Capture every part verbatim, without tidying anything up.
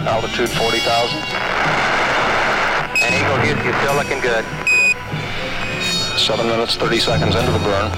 Altitude forty thousand. And Eagle Houston, still looking good. seven minutes, thirty seconds into the burn.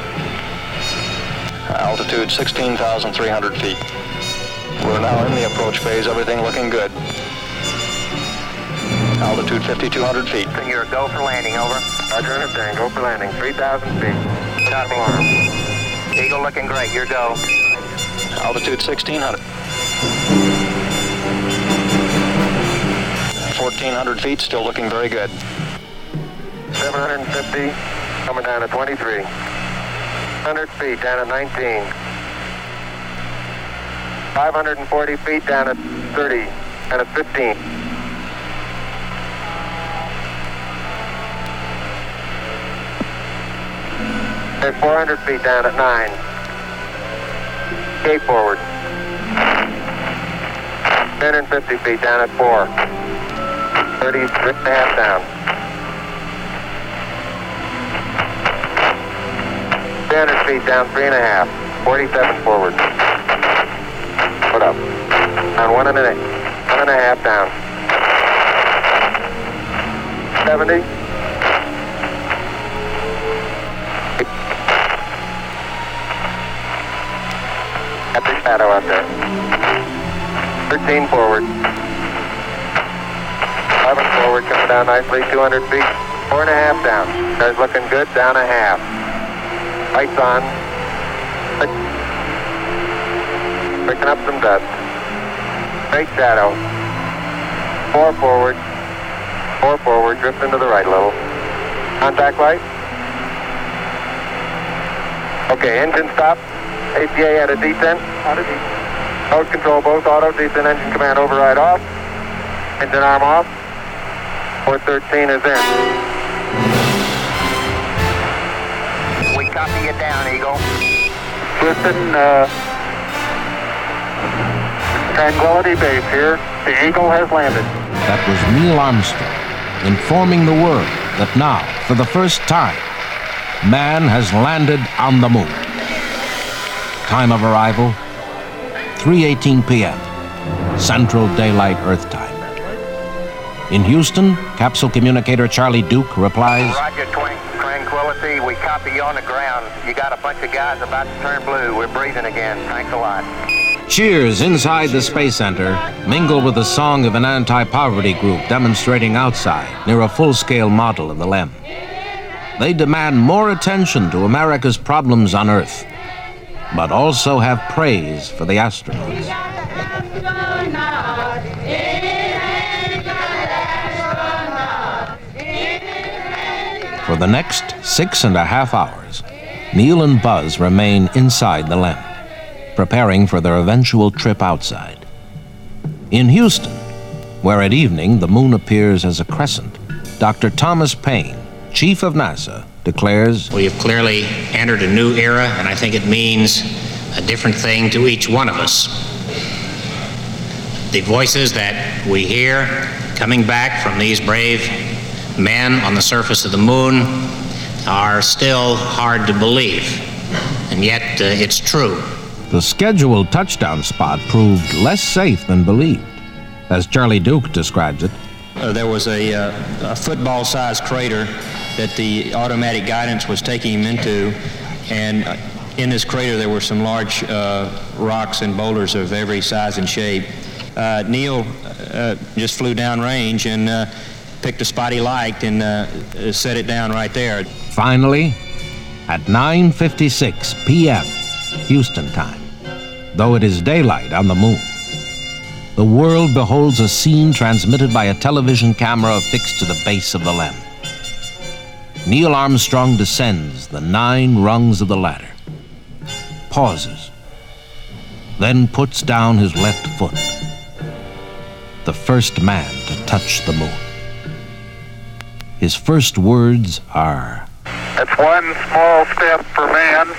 Altitude sixteen thousand three hundred feet. We're now in the approach phase, everything looking good. Altitude fifty-two hundred feet. And you're a go for landing, over. Roger, understand, go for landing, three thousand feet. Copy. Alarm. Eagle looking great, your go. Altitude sixteen hundred. fourteen hundred feet, still looking very good. seven hundred fifty, coming down to twenty-three. one hundred feet, down at nineteen. five hundred forty feet, down at thirty, down at fifteen. At four hundred feet, down at nine. Gate forward. ten hundred fifty feet, down at four. thirty, three and a half down. three hundred feet down, three and a half. forty-seven forward. Put up. On one and a, one and a half down. seventy. At the shadow out there. thirteen forward. eleven forward, coming down nicely, two hundred feet. Four and a half down. Car's looking good, down a half. Lights on. Picking up some dust. Straight shadow. Four forward. Four forward, drift into the right a little. Contact light. Okay, engine stop. A P A at a descent. Auto descent. Mode control both auto descent, engine command override off. Engine arm off. four thirteen is in. We copy you down, Eagle. Houston, uh, Tranquility Base here. The Eagle has landed. That was Neil Armstrong informing the world that now, for the first time, man has landed on the moon. Time of arrival, three eighteen p m Central Daylight Earth Time. In Houston, capsule communicator Charlie Duke replies, Roger, Twin Tranquility, we copy you on the ground. You got a bunch of guys about to turn blue. We're breathing again. Thanks a lot. Cheers inside the Space Center mingle with the song of an anti-poverty group demonstrating outside near a full-scale model of the LEM. They demand more attention to America's problems on Earth, but also have praise for the astronauts. For the next six and a half hours, Neil and Buzz remain inside the LEM, preparing for their eventual trip outside. In Houston, where at evening the moon appears as a crescent, Doctor Thomas Paine, chief of NASA, declares, We have clearly entered a new era, and I think it means a different thing to each one of us. The voices that we hear coming back from these brave men on the surface of the moon are still hard to believe, and yet uh, it's true. The scheduled touchdown spot proved less safe than believed. As Charlie Duke describes it, Uh, there was a, uh, a football-sized crater that the automatic guidance was taking him into, and uh, in this crater there were some large uh, rocks and boulders of every size and shape. Uh, Neil uh, just flew downrange and uh, picked a spot he liked and uh, set it down right there. finally, at nine fifty-six p m Houston time, though it is daylight on the moon, the world beholds a scene transmitted by a television camera affixed to the base of the LEM. Neil Armstrong descends the nine rungs of the ladder, pauses, then puts down his left foot, the first man to touch the moon. His first words are, It's one small step for man,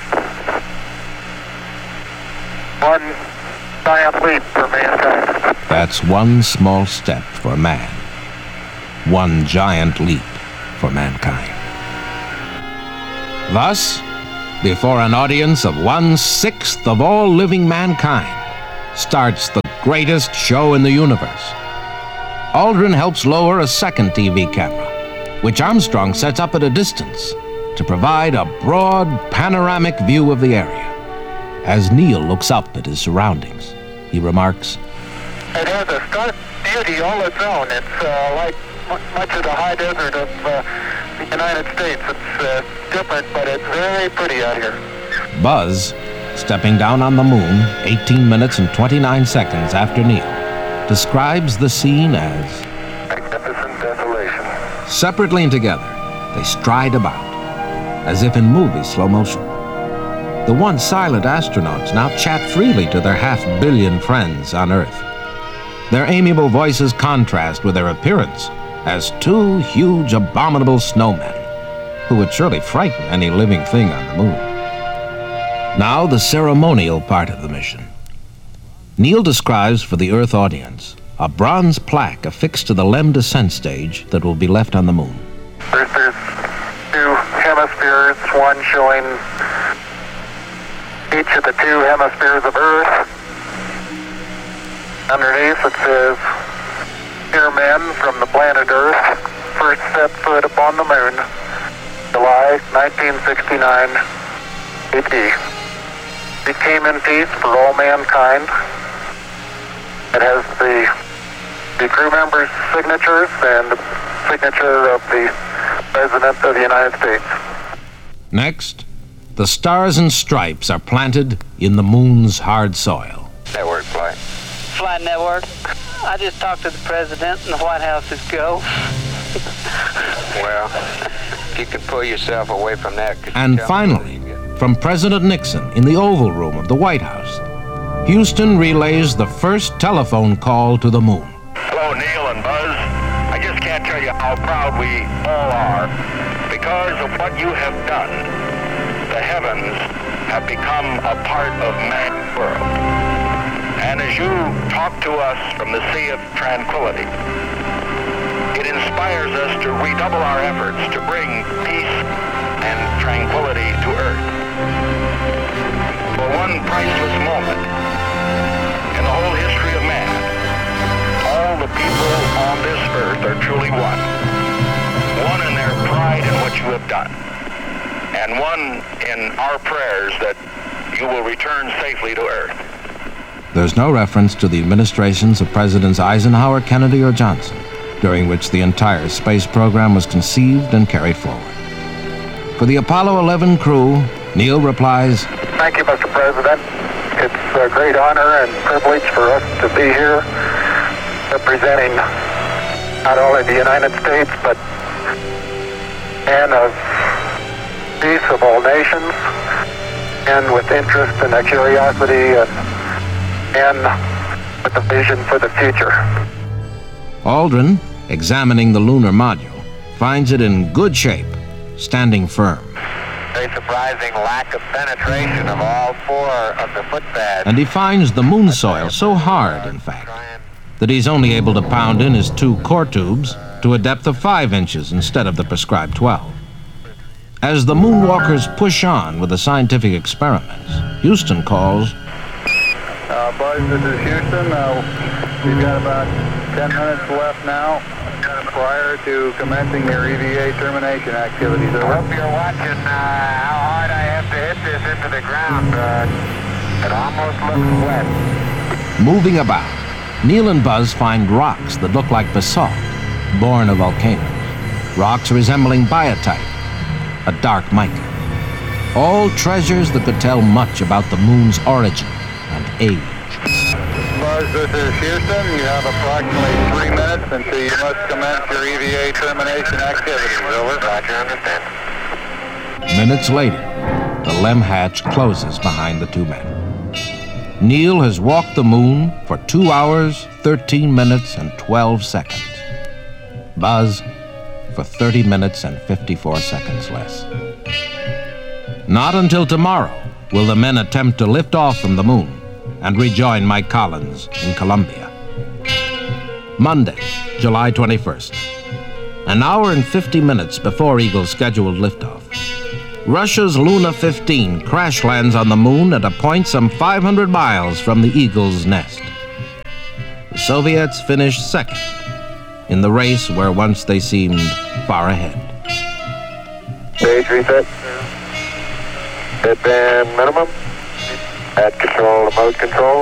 one giant leap for mankind. That's one small step for man, one giant leap for mankind. Thus, before an audience of one-sixth of all living mankind, starts the greatest show in the universe. Aldrin helps lower a second T V camera, which Armstrong sets up at a distance to provide a broad, panoramic view of the area. As Neil looks up at his surroundings, he remarks, It has a stark beauty all its own. It's uh, like m- much of the high desert of uh, the United States. It's uh, different, but it's very pretty out here. Buzz, stepping down on the moon eighteen minutes and twenty-nine seconds after Neil, describes the scene as Magnificent desolation. separately and together, they stride about, as if in movie slow motion. The once silent astronauts now chat freely to their half-billion friends on Earth. Their amiable voices contrast with their appearance as two huge, abominable snowmen, who would surely frighten any living thing on the moon. Now the ceremonial part of the mission. Neil describes for the Earth audience a bronze plaque affixed to the Lem descent stage that will be left on the moon. There's, there's two hemispheres, one showing each of the two hemispheres of Earth. Underneath it says, "Here men from the planet Earth first set foot upon the moon, July nineteen sixty-nine A D. It came in peace for all mankind." It has the, the crew members' signatures and the signature of the President of the United States. Next, the stars and stripes are planted in the moon's hard soil. Network flight. Flight network. I just talked to the President and the White House is go. Well, if you could pull yourself away from that. And finally, from President Nixon in the Oval Room of the White House, Houston relays the first telephone call to the moon. Hello, Neil and Buzz. I just can't tell you how proud we all are because of what you have done. The heavens have become a part of man's world. And as you talk to us from the Sea of Tranquility, it inspires us to redouble our efforts to bring peace and tranquility to Earth. For one priceless moment in the whole history of man, all the people on this Earth are truly one. One in their pride in what you have done, and one in our prayers that you will return safely to Earth. There's no reference to the administrations of Presidents Eisenhower, Kennedy, or Johnson, during which the entire space program was conceived and carried forward. For the Apollo eleven crew, Neil replies, Thank you, Mister President. It's a great honor and privilege for us to be here representing not only the United States, but men of peace of all nations, and with interest and a curiosity and and with a vision for the future. Aldrin, examining the lunar module, finds it in good shape, standing firm. Very surprising lack of penetration of all four of the footpads. And he finds the moon soil so hard, in fact, that he's only able to pound in his two core tubes to a depth of five inches instead of the prescribed twelve. As the moonwalkers push on with the scientific experiments, Houston calls, Uh, Buzz, this is Houston. Uh, we've got about ten minutes left now prior to commencing your E V A termination activities. I hope you're watching uh, how hard I have to hit this into the ground. Uh, it almost looks wet. moving about, Neil and Buzz find rocks that look like basalt, born of volcanoes, rocks resembling biotite, a dark mica. All treasures that could tell much about the moon's origin and age. Buzz, this is Houston. You have approximately three minutes until you must commence your E V A termination activities. Over. Roger, understand. Minutes later, the Lem hatch closes behind the two men. Neil has walked the moon for two hours, thirteen minutes, and twelve seconds. Buzz for thirty minutes and fifty-four seconds less. Not until tomorrow will the men attempt to lift off from the moon and rejoin Mike Collins in Columbia. Monday, July twenty-first. An hour and fifty minutes before Eagle's scheduled liftoff, Russia's Luna fifteen crash lands on the moon at a point some five hundred miles from the Eagle's nest. Soviets finished second in the race where once they seemed far ahead. Stage reset. Headband minimum. Add control to mode control.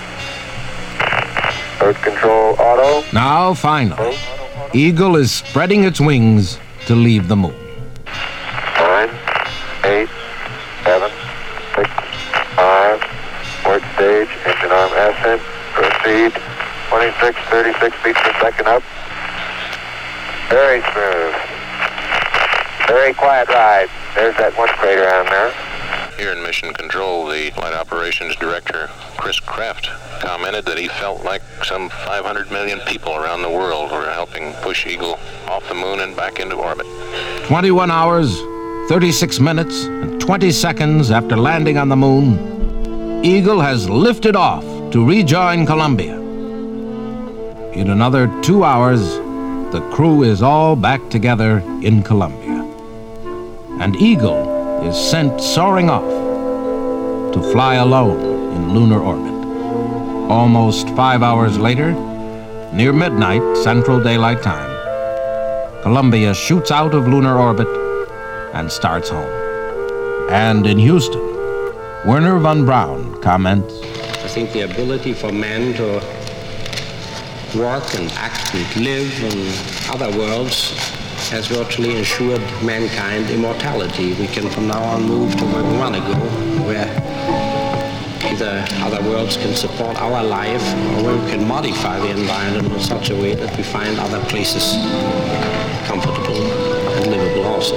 Mode control auto. Now, finally, Eagle is spreading its wings to leave the moon. Nine, eight, seven, six, five. Port stage, engine arm ascent. Proceed. twenty-six, thirty-six feet per second up. Very smooth. Very quiet ride. There's that one crater on there. Here in Mission Control, the Flight Operations Director, Chris Kraft, commented that he felt like some five hundred million people around the world were helping push Eagle off the moon and back into orbit. twenty-one hours, thirty-six minutes, and twenty seconds after landing on the moon, Eagle has lifted off to rejoin Columbia. In another two hours, the crew is all back together in Columbia. And Eagle is sent soaring off to fly alone in lunar orbit. Almost five hours later, near midnight Central Daylight Time, Columbia shoots out of lunar orbit and starts home. And in Houston, Werner von Braun comments, I think the ability for man to work and act and live in other worlds has virtually ensured mankind immortality. We can from now on move to where we want to go, where either other worlds can support our life or where we can modify the environment in such a way that we find other places comfortable and livable also.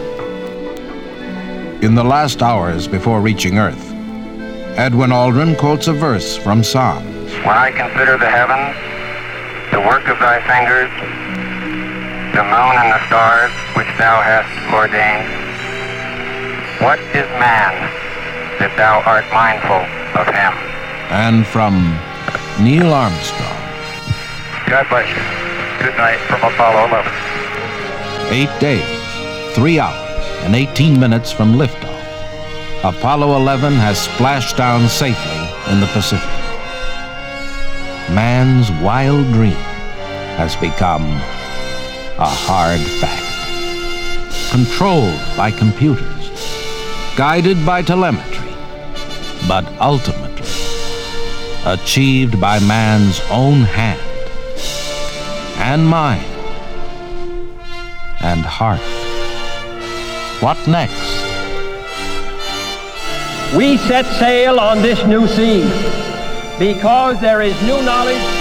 In the last hours before reaching Earth, Edwin Aldrin quotes a verse from Psalms. When I consider the heavens, the work of thy fingers, the moon and the stars which thou hast ordained, what is man that thou art mindful of him? And from Neil Armstrong. God bless you. Good night from Apollo eleven. Eight days, three hours, and eighteen minutes from liftoff, Apollo eleven has splashed down safely in the Pacific. Man's wild dream has become a hard fact. Controlled by computers, guided by telemetry, but ultimately achieved by man's own hand and mind and heart. What next? We set sail on this new sea because there is new knowledge